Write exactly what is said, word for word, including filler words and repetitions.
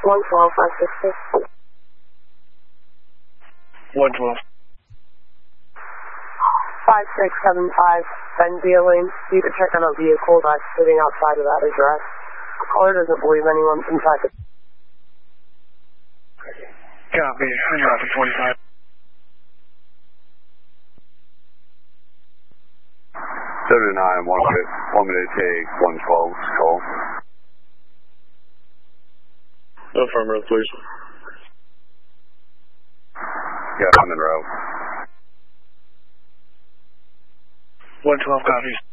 one twelve, five sixty. one twelve. five six seven five, Benzia Lane. You can check on a vehicle that's sitting outside of that address. The caller doesn't believe anyone's inside the... Copy. I'm dropping twenty-five. seven nine, one minute, one minute take, one twelve, call. Affirmative, please. Yeah, I'm en route. one twelve copies.